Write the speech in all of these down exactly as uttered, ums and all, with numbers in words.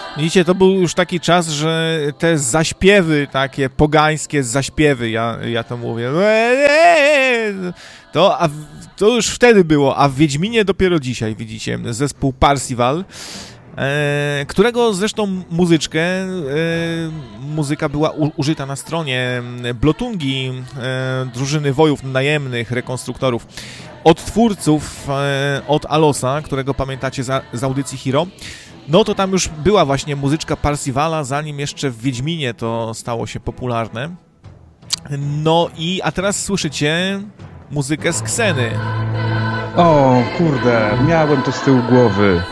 Widzicie, to był już taki czas, że te zaśpiewy, takie pogańskie zaśpiewy, ja, ja to mówię, to, a, to już wtedy było, a w Wiedźminie dopiero dzisiaj, widzicie, zespół Parzival, e, którego zresztą muzyczkę, e, muzyka była u, użyta na stronie Blotungi, e, drużyny wojów najemnych, rekonstruktorów, od twórców, e, od Alosa, którego pamiętacie za, z audycji Hero. No to tam już była właśnie muzyczka Parzivala, zanim jeszcze w Wiedźminie to stało się popularne. No i, a teraz słyszycie muzykę z Kseny. O, kurde, miałem to z tyłu głowy.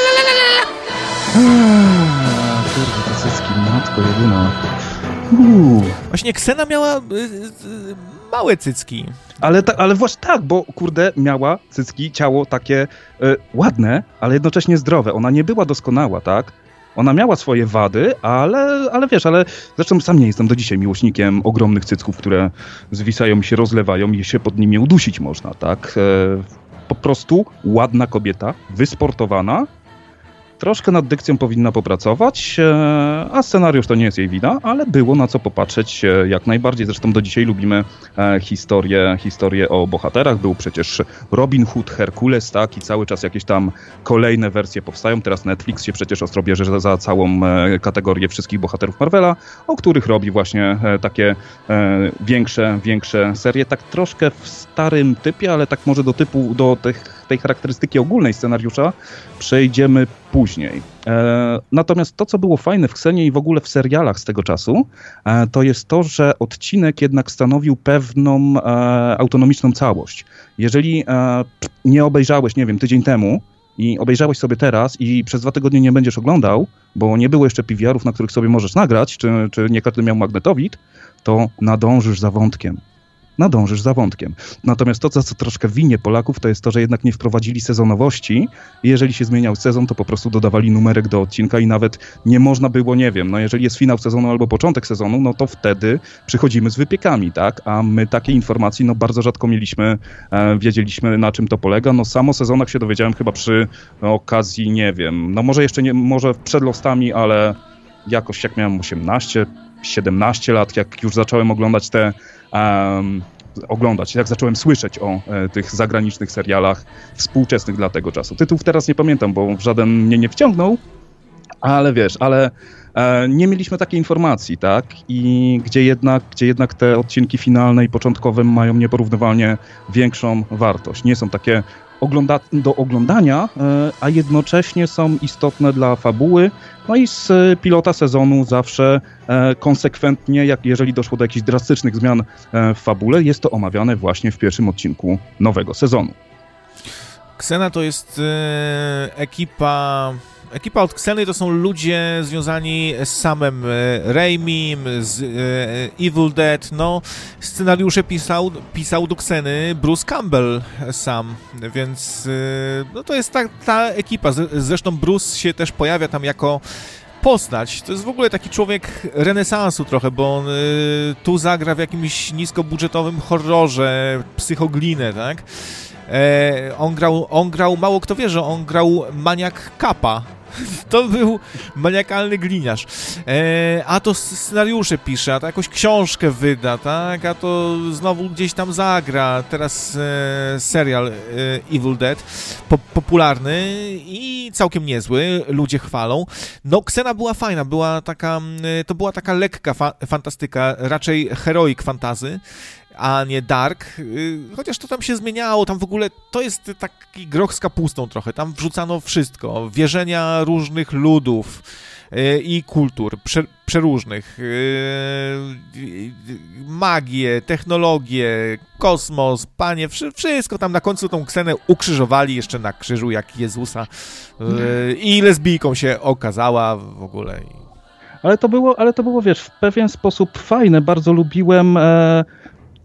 Kurde, to cycki, matko jedyna. Uuu. Właśnie Ksena miała y, y, małe cycki. Ale, ta, ale właśnie tak, bo kurde, miała cycki, ciało takie y, ładne, ale jednocześnie zdrowe. Ona nie była doskonała, tak? Ona miała swoje wady, ale, ale wiesz, ale zresztą sam nie jestem do dzisiaj miłośnikiem ogromnych cycków, które zwisają i się rozlewają i się pod nimi udusić można, tak? Y, po prostu ładna kobieta, wysportowana. Troszkę nad dykcją powinna popracować, a scenariusz to nie jest jej wina, ale było na co popatrzeć jak najbardziej. Zresztą do dzisiaj lubimy historię, historię o bohaterach. Był przecież Robin Hood, Herkules, tak? I cały czas jakieś tam kolejne wersje powstają. Teraz Netflix się przecież ostro bierze za całą kategorię wszystkich bohaterów Marvela, o których robi właśnie takie większe, większe serie. Tak troszkę w starym typie, ale tak może do typu, do tych, tej charakterystyki ogólnej scenariusza przejdziemy później. E, natomiast to, co było fajne w Ksenie i w ogóle w serialach z tego czasu, e, to jest to, że odcinek jednak stanowił pewną e, autonomiczną całość. Jeżeli e, nie obejrzałeś, nie wiem, tydzień temu i obejrzałeś sobie teraz i przez dwa tygodnie nie będziesz oglądał, bo nie było jeszcze P V R-ów, na których sobie możesz nagrać, czy, czy nie każdy miał magnetowid, to nadążysz za wątkiem. nadążysz za wątkiem. Natomiast to, co, co troszkę winie Polaków, to jest to, że jednak nie wprowadzili sezonowości i jeżeli się zmieniał sezon, to po prostu dodawali numerek do odcinka i nawet nie można było, nie wiem, no jeżeli jest finał sezonu albo początek sezonu, no to wtedy przychodzimy z wypiekami, tak? A my takiej informacji, no bardzo rzadko mieliśmy, e, wiedzieliśmy na czym to polega. No sam o sezonach się dowiedziałem chyba przy okazji, nie wiem, no może jeszcze nie, może przed Lostami, ale jakoś jak miałem osiemnaście, siedemnaście lat, jak już zacząłem oglądać te um, oglądać, jak zacząłem słyszeć o e, tych zagranicznych serialach współczesnych dla tego czasu. Tytułów teraz nie pamiętam, bo żaden mnie nie wciągnął, ale wiesz, ale e, nie mieliśmy takiej informacji, tak? I gdzie jednak, gdzie jednak te odcinki finalne i początkowe mają nieporównywalnie większą wartość. Nie są takie ogląda- do oglądania, e, a jednocześnie są istotne dla fabuły. No i z pilota sezonu zawsze e, konsekwentnie, jak jeżeli doszło do jakichś drastycznych zmian e, w fabule, jest to omawiane właśnie w pierwszym odcinku nowego sezonu. Ksena to jest e, ekipa... Ekipa od Kseny to są ludzie związani z samym Raimim, z e, Evil Dead. No, scenariusze pisał, pisał do Kseny Bruce Campbell sam, więc e, no to jest ta, ta ekipa. Zresztą Bruce się też pojawia tam jako postać. To jest w ogóle taki człowiek renesansu trochę, bo on y, tu zagra w jakimś niskobudżetowym horrorze, psychoglinę, tak? E, on grał, on grał, mało kto wie, że on grał maniak Kappa. To był maniakalny gliniarz. E, a to scenariusze pisze, a to jakąś książkę wyda, tak? A to znowu gdzieś tam zagra. Teraz e, serial e, Evil Dead, po, popularny i całkiem niezły. Ludzie chwalą. No, Ksena była fajna, była taka, to była taka lekka fa- fantastyka, raczej heroic fantasy, a nie dark, chociaż to tam się zmieniało, tam w ogóle to jest taki groch z kapustą trochę, tam wrzucano wszystko, wierzenia różnych ludów i kultur, prze, przeróżnych, magię, technologię, kosmos, panie, wszystko tam na końcu tą Ksenę ukrzyżowali jeszcze na krzyżu jak Jezusa i lesbijką się okazała w ogóle. Ale to było, ale to było, wiesz, w pewien sposób fajne, bardzo lubiłem e...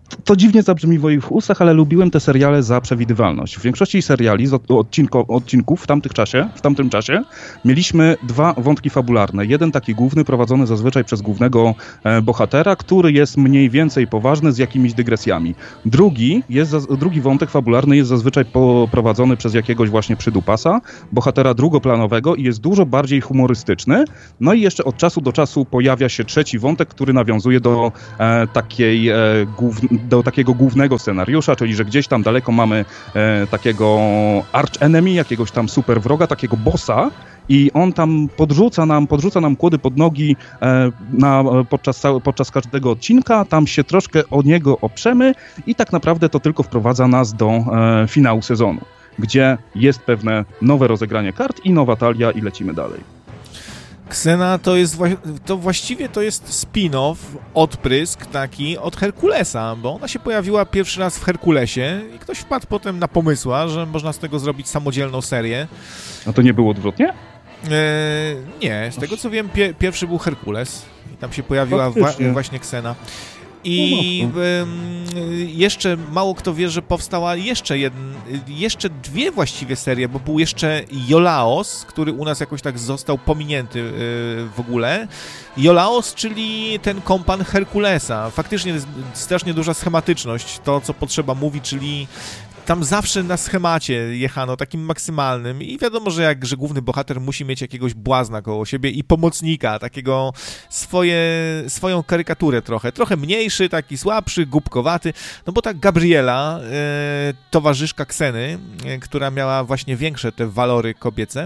to dziwnie zabrzmi w moich ustach, ale lubiłem te seriale za przewidywalność. W większości seriali z odcinko, odcinków w tamtym czasie, w tamtym czasie mieliśmy dwa wątki fabularne. Jeden taki główny, prowadzony zazwyczaj przez głównego e, bohatera, który jest mniej więcej poważny z jakimiś dygresjami. Drugi, jest, drugi wątek fabularny jest zazwyczaj prowadzony przez jakiegoś właśnie przydupasa, bohatera drugoplanowego i jest dużo bardziej humorystyczny. No i jeszcze od czasu do czasu pojawia się trzeci wątek, który nawiązuje do e, takiej e, głów, do takiego głównego scenariusza, czyli że gdzieś tam daleko mamy e, takiego arch enemy, jakiegoś tam super wroga, takiego bossa i on tam podrzuca nam, podrzuca nam kłody pod nogi e, na, podczas, podczas każdego odcinka, tam się troszkę o niego oprzemy i tak naprawdę to tylko wprowadza nas do e, finału sezonu, gdzie jest pewne nowe rozegranie kart i nowa talia i lecimy dalej. Xena to jest, to właściwie to jest spin-off, odprysk taki od Herkulesa, bo ona się pojawiła pierwszy raz w Herkulesie i ktoś wpadł potem na pomysła, że można z tego zrobić samodzielną serię. A to nie było odwrotnie? Eee, nie, z tego co wiem, pie, pierwszy był Herkules i tam się pojawiła wa, właśnie Xena. I y, jeszcze mało kto wie, że powstała jeszcze, jedn, jeszcze dwie właściwie serie, bo był jeszcze Iolaos, który u nas jakoś tak został pominięty y, w ogóle. Iolaos, czyli ten kompan Herkulesa. Faktycznie jest strasznie duża schematyczność, to co potrzeba mówi, czyli tam zawsze na schemacie jechano, takim maksymalnym i wiadomo, że jak, że główny bohater musi mieć jakiegoś błazna koło siebie i pomocnika, takiego swoje, swoją karykaturę trochę, trochę mniejszy, taki słabszy, głupkowaty, no bo tak Gabriela, e, towarzyszka Kseny, e, która miała właśnie większe te walory kobiece,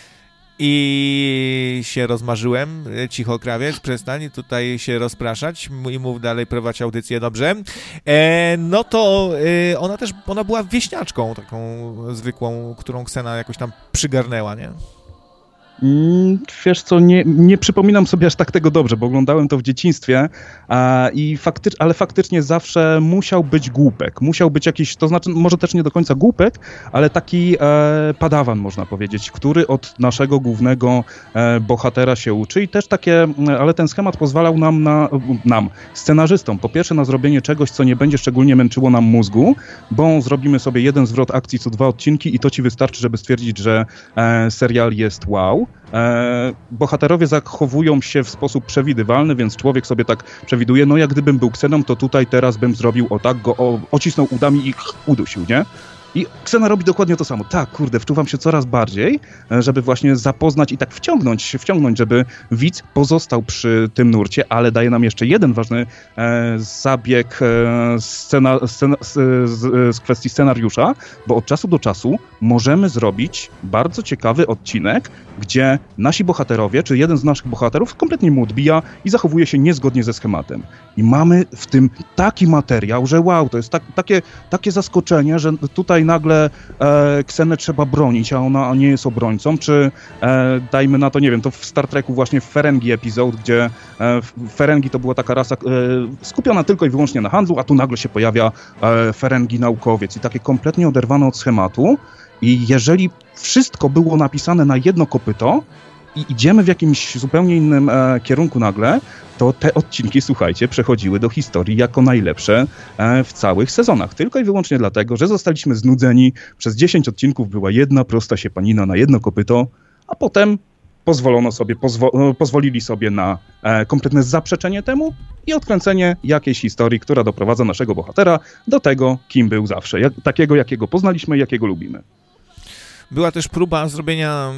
i się rozmarzyłem. Cicho, krawiec, przestań tutaj się rozpraszać i mów dalej, prowadź audycję, dobrze. E, no to e, ona też, ona była wieśniaczką taką zwykłą, którą Ksena jakoś tam przygarnęła, nie? Mm, wiesz co, nie, nie przypominam sobie aż tak tego dobrze, bo oglądałem to w dzieciństwie, a, i fakty, ale faktycznie zawsze musiał być głupek, musiał być jakiś, to znaczy może też nie do końca głupek, ale taki e, padawan można powiedzieć, który od naszego głównego e, bohatera się uczy i też takie, ale ten schemat pozwalał nam, na, nam, scenarzystom, po pierwsze na zrobienie czegoś, co nie będzie szczególnie męczyło nam mózgu, bo zrobimy sobie jeden zwrot akcji co dwa odcinki i to ci wystarczy, żeby stwierdzić, że e, serial jest wow. E, bohaterowie zachowują się w sposób przewidywalny, więc człowiek sobie tak przewiduje, no jak gdybym był Kseną, to tutaj teraz bym zrobił o tak, go o, ocisnął udami i udusił, nie? I Ksena robi dokładnie to samo. Tak, kurde, wczuwam się coraz bardziej, żeby właśnie zapoznać i tak wciągnąć, wciągnąć, żeby widz pozostał przy tym nurcie, ale daje nam jeszcze jeden ważny e, zabieg e, scena, scena, z, z, z kwestii scenariusza, bo od czasu do czasu możemy zrobić bardzo ciekawy odcinek, gdzie nasi bohaterowie, czy jeden z naszych bohaterów kompletnie mu odbija i zachowuje się niezgodnie ze schematem. I mamy w tym taki materiał, że wow, to jest tak, takie, takie zaskoczenie, że tutaj nagle e, Ksenę trzeba bronić, a ona nie jest obrońcą, czy e, dajmy na to, nie wiem, to w Star Treku właśnie w Ferengi epizod, gdzie e, Ferengi to była taka rasa e, skupiona tylko i wyłącznie na handlu, a tu nagle się pojawia e, Ferengi naukowiec i takie kompletnie oderwane od schematu i jeżeli wszystko było napisane na jedno kopyto i idziemy w jakimś zupełnie innym e, kierunku nagle, to te odcinki, słuchajcie, przechodziły do historii jako najlepsze e, w całych sezonach. Tylko i wyłącznie dlatego, że zostaliśmy znudzeni. Przez dziesięć odcinków była jedna prosta siepanina na jedno kopyto, a potem pozwolono sobie, pozwo- pozwolili sobie na e, kompletne zaprzeczenie temu i odkręcenie jakiejś historii, która doprowadza naszego bohatera do tego, kim był zawsze. Jak, takiego, jakiego poznaliśmy i jakiego lubimy. Była też próba zrobienia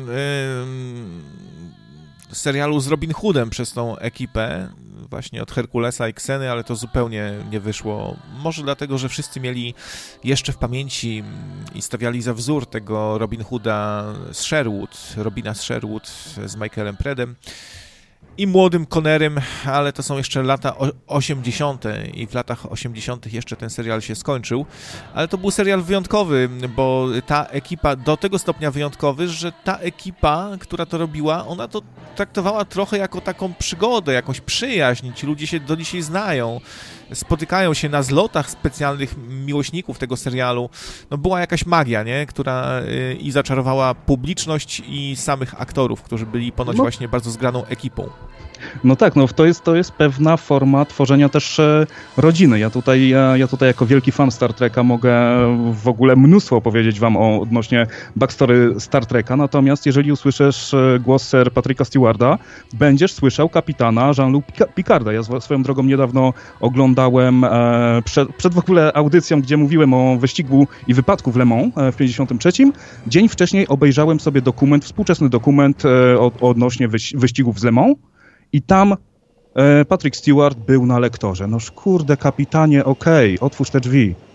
yy, serialu z Robin Hoodem przez tą ekipę, właśnie od Herkulesa i Kseny, ale to zupełnie nie wyszło. Może dlatego, że wszyscy mieli jeszcze w pamięci i stawiali za wzór tego Robin Hooda z Sherwood, Robina z Sherwood z Michaelem Predem i młodym Connerem, ale to są jeszcze lata osiemdziesiąte i w latach osiemdziesiątych jeszcze ten serial się skończył, ale to był serial wyjątkowy, bo ta ekipa, do tego stopnia wyjątkowy, że ta ekipa, która to robiła, ona to traktowała trochę jako taką przygodę, jakąś przyjaźń, ci ludzie się do dzisiaj znają, spotykają się na zlotach specjalnych miłośników tego serialu. No była jakaś magia, nie? Która yy, i zaczarowała publiczność i samych aktorów, którzy byli ponoć no. właśnie bardzo zgraną ekipą. No tak, no to jest, to jest pewna forma tworzenia też e, rodziny. Ja tutaj, ja, ja tutaj jako wielki fan Star Treka mogę w ogóle mnóstwo opowiedzieć wam o odnośnie backstory Star Treka, natomiast jeżeli usłyszysz e, głos Sir Patricka Stewarda, będziesz słyszał kapitana Jean-Luc Picarda. Ja zwo- swoją drogą niedawno oglądałem e, przed, przed w ogóle audycją, gdzie mówiłem o wyścigu i wypadku w Le Mans e, w pięćdziesiątym trzecim. Dzień wcześniej obejrzałem sobie dokument, współczesny dokument e, od, odnośnie wyś- wyścigów z Le Mans. I tam e, Patrick Stewart był na lektorze. Noż kurde, kapitanie, okej, okay, otwórz te drzwi.